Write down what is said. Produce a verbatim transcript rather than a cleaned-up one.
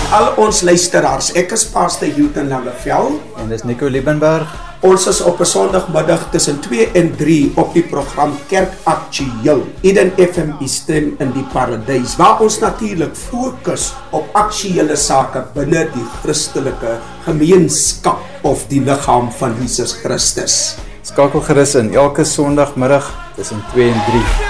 al ons luisteraars. Ek is Pastor Hilton Langeveld. En dis Nico Liebenberg. Ons is op 'n Sondagmiddag tussen twee en drie op die program Kerk Aktueel. Eden F M die stem in die paradys, waar ons natuurlik fokus op aktuele sake binne die Christelike gemeenskap of die liggaam van Jesus Christus. Skakel gerus in elke Sondagmiddag tussen twee en drie.